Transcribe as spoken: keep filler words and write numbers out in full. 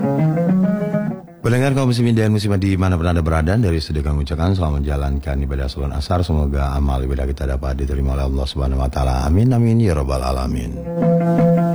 Pendengar kaum muslimin dan muslimat di mana pun Anda berada, dari studio kami ucapkan selamat menjalankan ibadah salat asar. Semoga amal ibadah kita dapat diterima oleh Allah Subhanahu wa taala. Amin amin ya rabbal alamin.